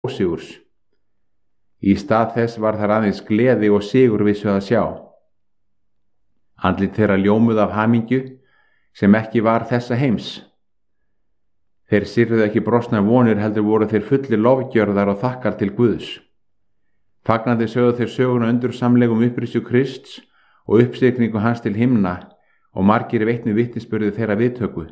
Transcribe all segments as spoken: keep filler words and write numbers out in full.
ósigurs. Í stað þess var þar aðeins gleði og sigurvissu að sjá. Andlit þeirra ljómuð af hamingju sem ekki var þessa heims. Þeir syrðu ekki brostnar vonir, heldur voru þeir fullir lofgjörðar og þakkar til Guðs. Fagnandi sögðu þeir söguna undursamlegum upprissu Krists og uppstigningu hans til himna, og margir veitnu vitnisburði þeirra viðtöku.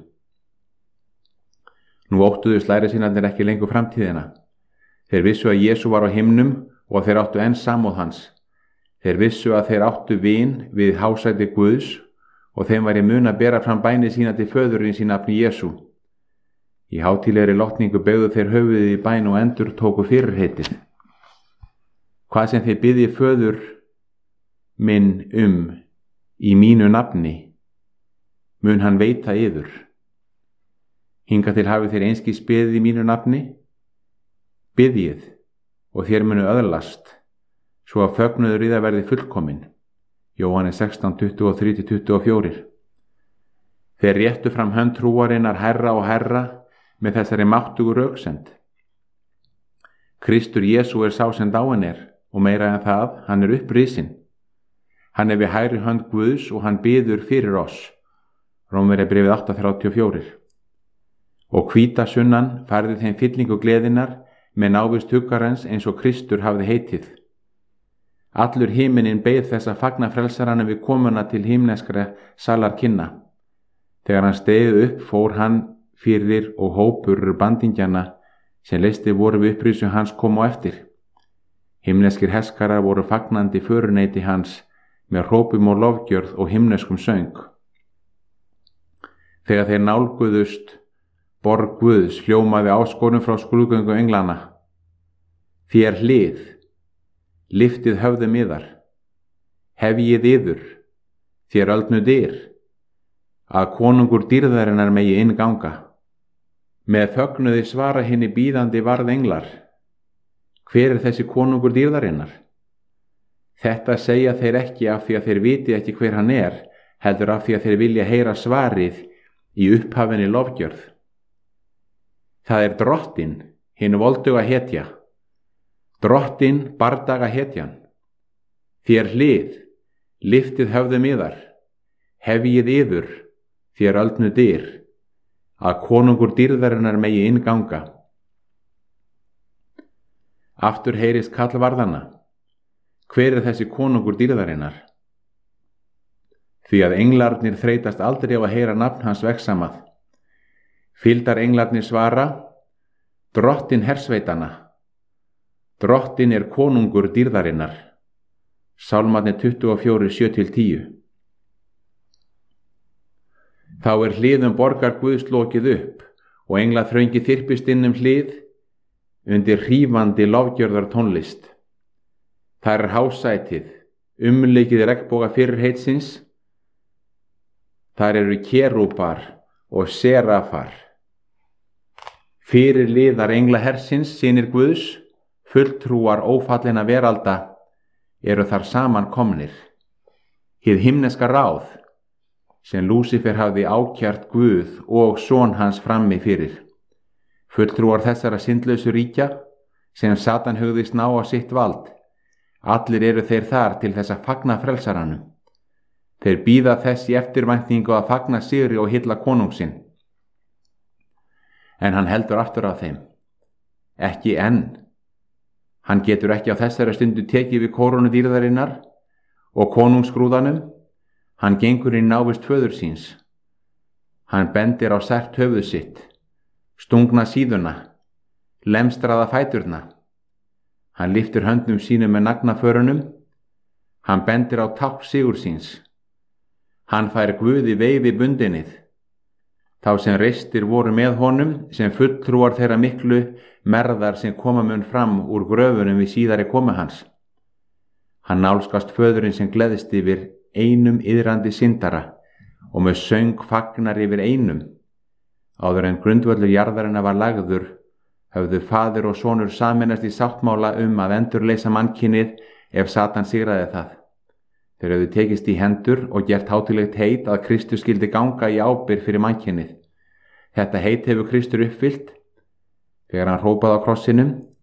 Nú óttuðust lærisveinarnir ekki lengur framtíðina. Þeir vissu að Jesú var á himnum og þeir áttu enn samúð hans. Þeir vissu að þeir áttu vin við hásæti Guðs og þeim væri mun að bera fram bæni sína til föðurins í nafni Jesú. Í hátíðlegri lotningu beygðu þeir höfuðið í bæn og endur tóku fyrirheitið. Hvað sem þeir biðji föður minn um í mínu nafni, mun hann veita yður. Hingað til hafið þeir einskis beðið í mínu nafni, biðjið og þér munu öðlast, svo að fögnuður í það verði fullkomin. Jóhannes sextán, tuttugu og þrjú til tuttugu og fjögur. Þeir réttu fram hönd trúarinnar herra og herra með þessari máttugu röksemd. Kristur Jesú er sá sem dáinn er, og meira en það, hann er upprisinn. Hann er við hægri hönd Guðs og hann biður fyrir oss. Rómverjabréfið átta þrjátíu og fjögur. Og hvíta sunnan færði þeim fyllingu gleðinnar með návist huggarans eins og Kristur hafði heitið. Allur himinin beið þess að fagna frelsaranum við komuna til himneskra salar kynna. Þegar hann steig upp fór hann fyrir og hópur bandingjana sem leisti voru við upprísu hans kom á eftir. Himneskir herskarar voru fagnandi föruneyti hans með hrópum og lofgjörð og himneskum söng. Þegar þeir nálguðust borg Guðs hljómaði áskorun frá skrúðgöngu englana. Þér hlið, liftið höfðum yðar, hefjið yður, þér öldnu dyr, að konungur dýrðarinnar megi inn ganga. Með fögnuði svara hinni bíðandi varð englar. Hver er þessi konungur dýrðarinnar? Þetta segja þeir ekki af því að þeir viti ekki hver hann er, heldur af því að þeir vilja heyra svarið í upphafinni lofgjörð. Það er Drottinn, hinn volduga hetja. Drottinn, bardaga hetjan. Þér hlið, liftið höfðum yðar, hefjið yður, þér öldnu dyr, að konungur dýrðarinnar megi inn ganga. Aftur heyrist kall varðanna. Hver er þessi konungur dýrðarinnar? Því að englarnir þreytast aldrei á að heyra nafn hans vegsamað. Fylgdar englarnir svara, Drottinn hersveitana. Drottinn er konungur dýrðarinnar. Sálmarnir tuttugu og fjögur, sjö til tíu. Þá er hliðum borgar Guðs lokið upp og engla þröngi þyrpist inn um hlið undir hrífandi lofgjörðar tónlist. Það er hásætið, umleikið regnboga fyrirheitsins. Þar eru kerúbar og serafar. Fyrir liðar engla hersins, synir Guðs, fulltrúar ófallina veralda, eru þar saman komnir. Hið himneska ráð, sem Lúsifer hafði ákjart Guð og son hans frammi fyrir. Fulltrúar þessara syndlausu ríkja, sem Satan hugðist ná á sitt vald. Allir eru þeir þar til þess að fagna frelsaranum. Þeir bíða þess í eftirvæntingu að fagna sigri og hylla konungsinn. En hann heldur aftur á þeim. Ekki enn. Hann getur ekki á þessari stundu tekið við kórónu dýrðarinnar og konungsgrúðanum. Hann gengur í návist föður síns. Hann bendir á sært höfuð sitt, stungna síðuna, lemstraða fæturna. Hann lyftir höndum sínum með nagnaförunum. Hann bendir á tákn sigur síns. Hann fær Guði veifi bundinið. Þá sem reistir voru með honum, sem fulltrúar þeirra miklu merðar sem koma mun fram úr gröfunum við síðari komu hans. Hann nálskast föðurinn sem gleðist yfir einum iðrandi syndara og með söng fagnar yfir einum. Áður en grundvöllur jarðarinnar var lagður, höfðu faðir og sonur sameinast í sáttmála um að endurleysa mannkynið ef Satan sigraði það. Þeir höfðu tekist í hendur og gert hátíðlegt heit að Kristur skyldi ganga í ábyrgð fyrir mannkynið. Þetta heit hefur Kristur uppfyllt þegar hann hrópaði á krossinum,